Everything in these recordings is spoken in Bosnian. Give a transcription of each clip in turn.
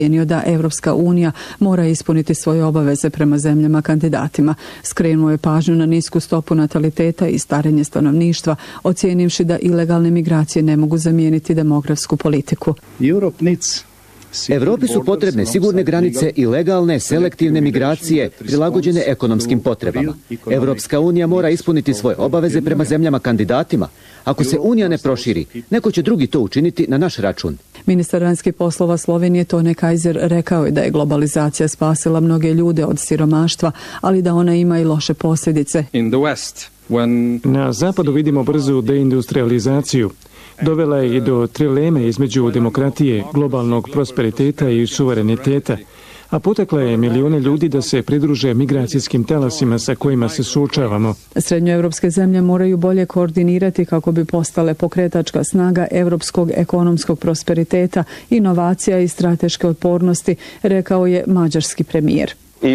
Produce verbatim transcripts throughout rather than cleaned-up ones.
da Evropska unija mora ispuniti svoje obaveze prema zemljama kandidatima. Skrenuo je pažnju na nisku stopu nataliteta i starenje stanovništva, ocijenivši da ilegalne migracije ne mogu zamijeniti demografsku politiku. Evropi su potrebne sigurne granice i legalne, selektivne migracije prilagođene ekonomskim potrebama. Evropska unija mora ispuniti svoje obaveze prema zemljama kandidatima. Ako se unija ne proširi, neko će drugi to učiniti na naš račun. Ministar vanjskih poslova Slovenije Tone Kajzer rekao je da je globalizacija spasila mnoge ljude od siromaštva, ali da ona ima i loše posljedice. Na zapadu vidimo brzu deindustrializaciju. Dovela je i do trileme između demokratije, globalnog prosperiteta i suvereniteta, a potakla je milijune ljudi da se pridruže migracijskim talasima sa kojima se suočavamo. Srednjoevropske zemlje moraju bolje koordinirati kako bi postale pokretačka snaga evropskog ekonomskog prosperiteta, inovacija i strateške otpornosti, rekao je mađarski premijer.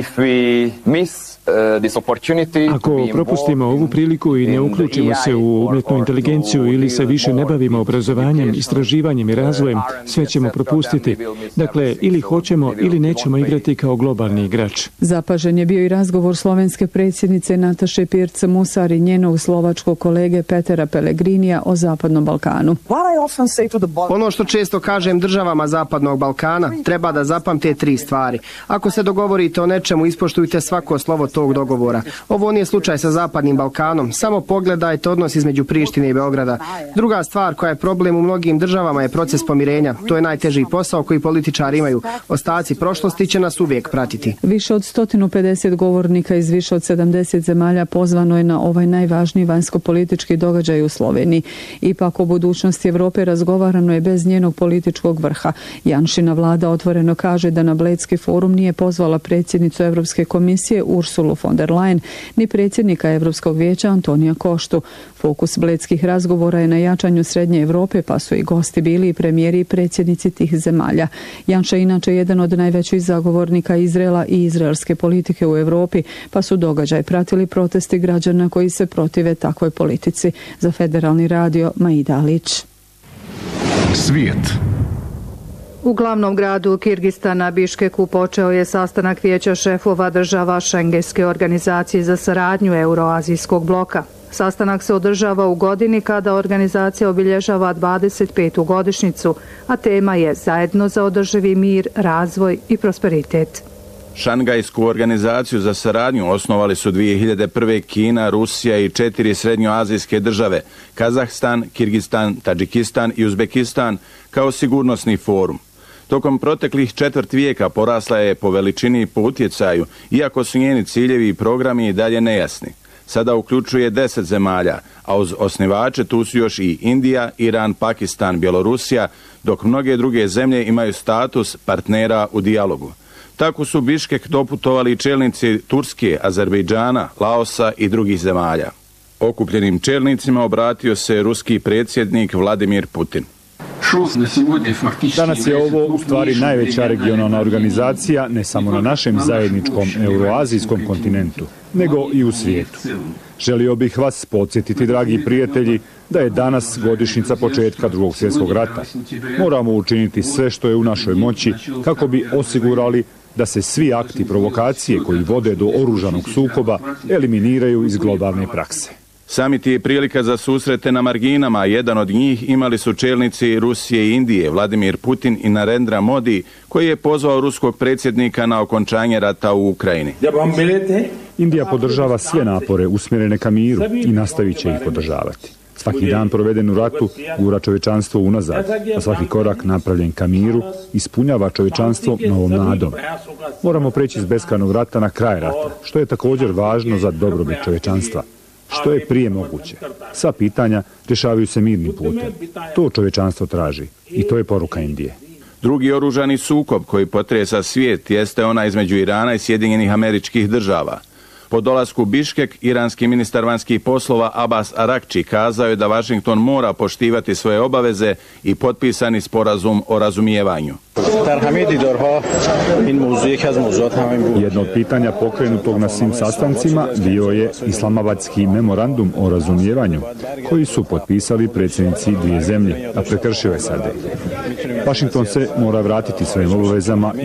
Ako propustimo ovu priliku i ne uključimo se u umjetnu inteligenciju ili se više ne bavimo obrazovanjem, istraživanjem i razvojem, sve ćemo propustiti. Dakle, ili hoćemo ili nećemo igrati kao globalni igrač. Zapažen je bio i razgovor slovenske predsjednice Nataše Pirc-Musar i njenog slovačkog kolege Petera Pellegrinija o Zapadnom Balkanu. Ono što često kažem državama Zapadnog Balkana, treba da zapamte tri stvari. Ako se dogovorite o nečemu, ispoštujte svako slovo tog dogovora. Ovo nije slučaj sa Zapadnim Balkanom. Samo pogledajte odnos između Prištine i Beograda. Druga stvar koja je problem u mnogim državama je proces pomirenja. To je najteži posao koji političari imaju. Ostaci prošlosti će nas uvijek pratiti. Više od sto pedeset govornika iz više od sedamdeset zemalja pozvano je na ovaj najvažniji vanjsko-politički događaj u Sloveniji. Ipak o budućnosti Evrope razgovarano je bez njenog političkog vrha. Janšina vlada otvoreno kaže da na Bledski forum nije pozvala predsjednicu Evropske komisije Ursulu von der Leyen ni predsjednika Evropskog vijeća Antonija Koštu. Fokus bledskih razgovora je na jačanju Srednje Evrope, pa su i gosti bili i premijeri i predsjednici tih zemalja. Janša je inače jedan od najvećih zagovornika Izraela i izraelske politike u Evropi, pa su događaj pratili protesti građana koji se protive takvoj politici. Za Federalni radio Maida Alić. Svijet. U glavnom gradu Kirgistana Biškeku počeo je sastanak vijeća šefova država Šengenske organizacije za saradnju Euroazijskog bloka. Sastanak se održava u godini kada organizacija obilježava dvadeset petu godišnjicu, a tema je zajedno za održivi mir, razvoj i prosperitet. Šangajsku organizaciju za saradnju osnovali su dvije hiljade prve. Kina, Rusija i četiri srednjoazijske države, Kazahstan, Kirgistan, Tadžikistan i Uzbekistan, kao sigurnosni forum. Tokom proteklih četvrt vijeka porasla je po veličini i po utjecaju, iako su njeni ciljevi i programi i dalje nejasni. Sada uključuje deset zemalja, a uz osnivače tu su još i Indija, Iran, Pakistan, Bjelorusija, dok mnoge druge zemlje imaju status partnera u dijalogu. Tako su Biškek doputovali čelnici Turske, Azerbejdžana, Laosa i drugih zemalja. Okupljenim čelnicima obratio se ruski predsjednik Vladimir Putin. Danas je ovo u stvari najveća regionalna organizacija ne samo na našem zajedničkom euroazijskom kontinentu, nego i u svijetu. Želio bih vas podsjetiti, dragi prijatelji, da je danas godišnjica početka Drugog svjetskog rata. Moramo učiniti sve što je u našoj moći kako bi osigurali da se svi akti provokacije koji vode do oružanog sukoba eliminiraju iz globalne prakse. Samit je prilika za susrete na marginama, a jedan od njih imali su čelnici Rusije i Indije, Vladimir Putin i Narendra Modi, koji je pozvao ruskog predsjednika na okončanje rata u Ukrajini. Indija podržava sve napore usmjerene ka miru i nastavit će ih podržavati. Svaki dan proveden u ratu gura čovječanstvo unazad, a svaki korak napravljen ka miru ispunjava čovječanstvo novom nadom. Moramo preći iz beskrajnog rata na kraj rata, što je također važno za dobrobit čovječanstva. Što je prije moguće. Sva pitanja rješavaju se mirnim putem. To čovječanstvo traži i to je poruka Indije. Drugi oružani sukob koji potresa svijet jeste ona između Irana i Sjedinjenih Američkih Država. Po dolasku u Biškek, iranski ministar vanjskih poslova Abbas Arakči kazao je da Vašington mora poštivati svoje obaveze i potpisani sporazum o razumijevanju. Jedno od pitanja pokrenutog na svim sastancima bio je Islamabadski memorandum o razumijevanju, koji su potpisali predsjednici dvije zemlje, a prekršio je S A D. Vašington se mora vratiti svojim obavezama